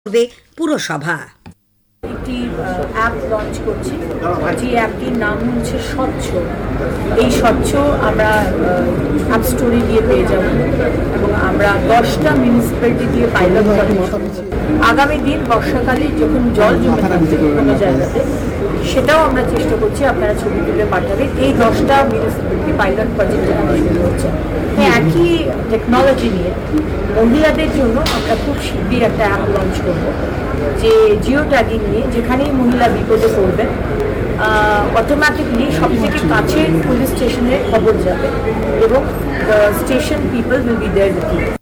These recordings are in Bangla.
করবে পুরসভা। একটি অ্যাপ লঞ্চ করছি, যে অ্যাপটির নাম হচ্ছে স্বচ্ছ। এই স্বচ্ছ আমরা অ্যাপ স্টোরে গিয়ে পেয়ে যাব এবং আমরা 10টা মিউনিসিপ্যালিটি দিয়ে পাইলট প্রজেক্ট আগামী দিন বর্ষাকালে যখন জল জমে থাকবে কোনো জায়গাতে, সেটাও আমরা চেষ্টা করছি আপনারা ছবি তুলে পাঠাবেন। এই 10টা মিউনিসিপ্যালিটি পাইলট প্রজেক্ট যেখানে শুরু হচ্ছে, একই টেকনোলজি নিয়ে মহিলাদের জন্য আমরা খুব শীঘ্রই একটা অ্যাপ লঞ্চ করব, যে জিও ট্যাগিং নিয়ে যেখানেই মহিলা বিপদে পড়বেন অটোমেটিকলি সব থেকে কাছের পুলিশ স্টেশনে খবর যাবে এবং station people will be there with you.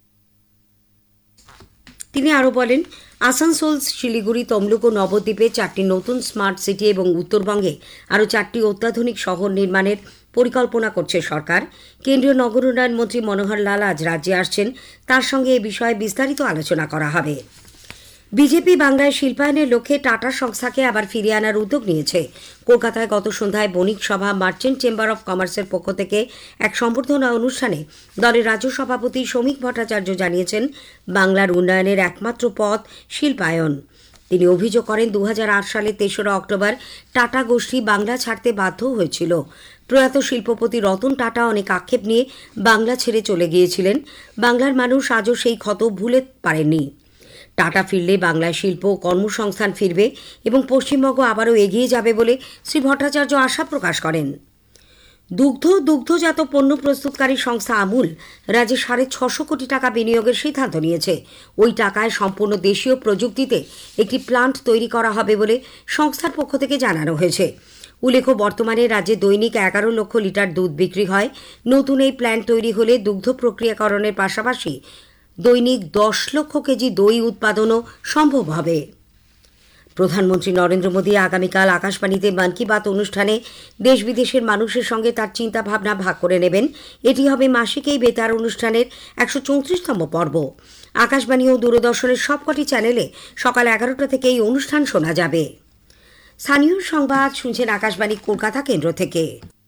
তিনি আরও বলেন, আসানসোল, শিলিগুড়ি, তমলুক ও নবদ্বীপে 4টি নতুন স্মার্ট সিটি এবং উত্তরবঙ্গে আরও 4টি অত্যাধুনিক শহর নির্মাণের পরিকল্পনা করছে সরকার। কেন্দ্রীয় নগর উন্নয়ন মন্ত্রী মনোহর লাল আজ রাজ্যে আসছেন, তার সঙ্গে এ বিষয়ে বিস্তারিত আলোচনা করা হবে। বিজেপি বাংলায় শিল্পায়নের লক্ষ্যে টাটা সংস্থাকে আবার ফিরিয়ে আনার উদ্যোগ নিয়েছে। কলকাতায় গত সন্ধ্যায় বণিক সভা মার্চেন্ট চেম্বার অব কমার্সের পক্ষ থেকে এক সম্বর্ধনা অনুষ্ঠানে দলের রাজ্য সভাপতি শ্রমিক ভট্টাচার্য জানিয়েছেন, বাংলার উন্নয়নের একমাত্র পথ শিল্পায়ন। তিনি অভিযোগ করেন, 2008 সালে 3রা অক্টোবর টাটা গোষ্ঠী বাংলা ছাড়তে বাধ্য হয়েছিল। প্রয়াত শিল্পপতি রতন টাটা অনেক আক্ষেপ নিয়ে বাংলা ছেড়ে চলে গিয়েছিলেন। বাংলার মানুষ আজও সেই ক্ষত ভুলে পারেননি। টাটা ফিরলে বাংলায় শিল্প ও কর্মসংস্থান ফিরবে এবং পশ্চিমবঙ্গ আবারও এগিয়ে যাবে বলে শ্রী ভট্টাচার্য আশা প্রকাশ করেন। দুগ্ধজাত পণ্য প্রস্তুতকারী সংস্থা আমুল রাজ্যে 650 কোটি টাকা বিনিয়োগের সিদ্ধান্ত নিয়েছে। ওই টাকায় সম্পূর্ণ দেশীয় প্রযুক্তিতে একটি প্লান্ট তৈরি করা হবে বলে সংস্থার পক্ষ থেকে জানানো হয়েছে। উল্লেখ্য, বর্তমানে রাজ্যে দৈনিক 11 লক্ষ লিটার দুধ বিক্রি হয়। নতুন এই প্ল্যান্ট তৈরি হলে দুগ্ধ প্রক্রিয়াকরণের পাশাপাশি দৈনিক 10 লক্ষ কেজি দই উৎপাদনও সম্ভব হবে। প্রধানমন্ত্রী নরেন্দ্র মোদী আগামীকাল আকাশবাণীতে মন কি বাত অনুষ্ঠানে দেশ বিদেশের মানুষের সঙ্গে তার চিন্তা ভাবনা ভাগ করে নেবেন। এটি হবে মাসিক এই বেতার অনুষ্ঠানের 134তম পর্ব। আকাশবাণী ও দূরদর্শনের সবকটি চ্যানেলে সকাল 11টা থেকে এই অনুষ্ঠান শোনা যাবে। স্থানীয় সংবাদ শুনছেন আকাশবাণী কলকাতা কেন্দ্র থেকে।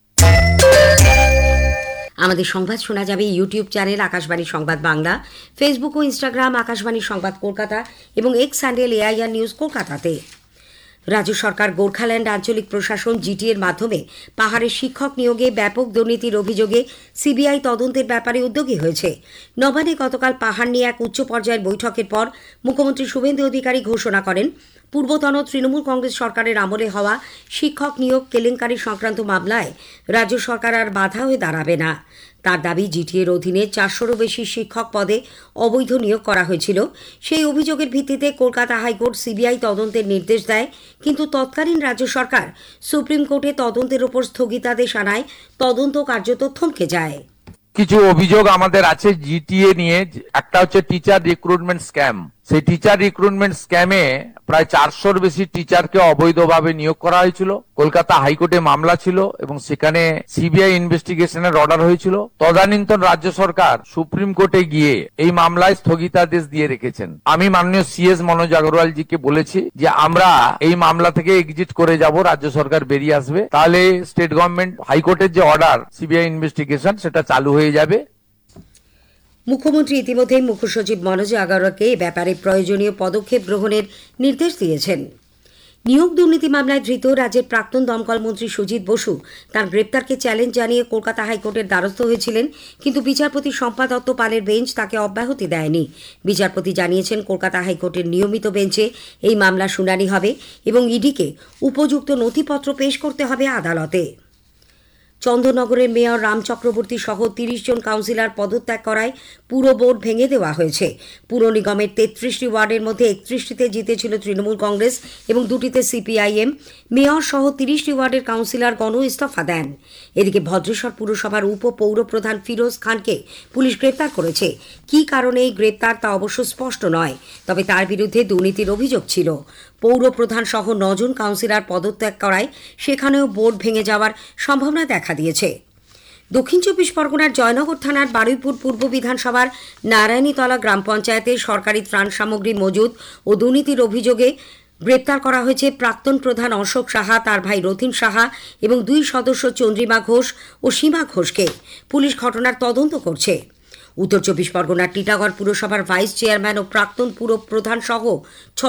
আমাদের সংবাদ শোনা যাবে ইউটিউব চ্যানেল আকাশবাণী সংবাদ বাংলা, ফেসবুক ও ইনস্টাগ্রাম আকাশবাণী সংবাদ কলকাতা এবং এক্স হ্যান্ডেল এআইআর নিউজ কলকাতাতে। রাজ্য সরকার গোর্খাল্যান্ড আঞ্চলিক প্রশাসন জিটিএর মাধ্যমে পাহাড়ে শিক্ষক নিয়োগে ব্যাপক দুর্নীতির অভিযোগে সিবিআই তদন্তের ব্যাপারে উদ্যোগী হয়েছে। নবান্নে গতকাল পাহাড় নিয়ে এক উচ্চ পর্যায়ের বৈঠকের পর মুখ্যমন্ত্রী শুভেন্দু অধিকারী ঘোষণা করেন, পূর্বতন তৃণমূল কংগ্রেস সরকারের আমলে হওয়া শিক্ষক নিয়োগ কেলেঙ্কারি সংক্রান্ত মামলায় রাজ্য সরকার আর বাধা হয়ে দাঁড়াবে না। তার দাবি, জিটিএর অধীনে 400রও বেশি শিক্ষক পদে অবৈধ নিয়োগ করা হয়েছিল। সেই অভিযোগের ভিত্তিতে কলকাতা হাইকোর্ট সিবিআই তদন্তের নির্দেশ দেয়, কিন্তু তৎকালীন রাজ্য সরকার সুপ্রিম কোর্টে তদন্তের ওপর স্থগিতাদেশ আনায় তদন্ত কার্যত থমকে যায়। কিছু অভিযোগ আমাদের আছে জিটিএ নিয়ে। একটা হচ্ছে টিচার রিক্রুটমেন্ট স্ক্যাম। সেই টিচার রিক্রুটমেন্ট স্ক্যামে প্রায় 400-র বেশি টিচারকে অবৈধভাবে নিয়োগ করা হয়েছিল। কলকাতা হাইকোর্টে মামলা ছিল এবং সেখানে সিবিআই ইনভেস্টিগেশনের অর্ডার হয়েছিল। তদানীন্তন রাজ্য সরকার সুপ্রিম কোর্টে গিয়ে এই মামলায় স্থগিতাদেশ দিয়ে রেখেছেন। আমি মাননীয় সিএস মনোজ আগরওয়ালজিকে বলেছি যে আমরা এই মামলা থেকে এক্সিট করে যাব, রাজ্য সরকার বেরিয়ে আসবে, তাহলে স্টেট গভর্নমেন্ট হাইকোর্টের যে অর্ডার সিবিআই ইনভেস্টিগেশন সেটা চালু হয়ে যাবে। মুখ্যমন্ত্রী ইতিমধ্যেই মুখ্য সচিব মনোজ আগরওয়ালকে এ ব্যাপারে প্রয়োজনীয় পদক্ষেপ গ্রহণের নির্দেশ দিয়েছেন। নিয়োগ দুর্নীতি মামলায় ধৃত রাজ্যের প্রাক্তন দমকল মন্ত্রী সুজিত বসু তার গ্রেপ্তারকে চ্যালেঞ্জ জানিয়ে কলকাতা হাইকোর্টের দ্বারস্থ হয়েছিলেন, কিন্তু বিচারপতি শম্পা দত্ত পালের বেঞ্চ তাকে অব্যাহতি দেয়নি। বিচারপতি জানিয়েছেন, কলকাতা হাইকোর্টের নিয়মিত বেঞ্চে এই মামলা শুনানি হবে এবং ইডিকে উপযুক্ত নথিপত্র পেশ করতে হবে আদালতে। চন্দননগরের মেয়র রাম চক্রবর্তী সহ 30 জন কাউন্সিলর পদত্যাগ করায় পুর বোর্ড ভেঙে দেওয়া হয়েছে। পুর নিগমের 33টি ওয়ার্ডের মধ্যে 31টিতে জিতেছিল তৃণমূল কংগ্রেস এবং 2টিতে সিপিআইএম। মেয়র সহ 30টি ওয়ার্ডের কাউন্সিলরগণ ইস্তফা দেন। এদিকে ভদ্রেশ্বর পুরসভার উপপৌরপ্রধান ফিরোজ খানকে পুলিশ গ্রেপ্তার করেছে। কী কারণে এই গ্রেপ্তার তা অবশ্য স্পষ্ট নয়, তবে তার বিরুদ্ধে দুর্নীতির অভিযোগ ছিল। পৌরপ্রধান সহ 9 জন কাউন্সিলর পদত্যাগ করায় সেখানেও বোর্ড ভেঙে যাওয়ার সম্ভাবনা দেখা দিয়েছে। দক্ষিণ 24 পরগনার জয়নগর থানার বারুইপুর পূর্ব বিধানসভার নারায়ণীতলা গ্রাম পঞ্চায়েতে সরকারি ত্রাণ সামগ্রী মজুদ ও দুর্নীতির অভিযোগে গ্রেপ্তার করা হয়েছে প্রাক্তন প্রধান অশোক সাহা, তার ভাই রথিন সাহা এবং 2 সদস্য চন্দ্রিমা ঘোষ ও সীমা ঘোষকে। পুলিশ ঘটনার তদন্ত করছে। উত্তর 24 পরগনার টিটাগড় পুরসভার ভাইস চেয়ারম্যান ও প্রাক্তন পুর প্রধান সহ